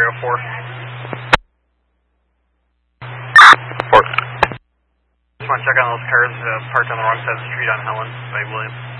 304. Report. Just want to check on those cars parked on the wrong side of the street on Helen by William.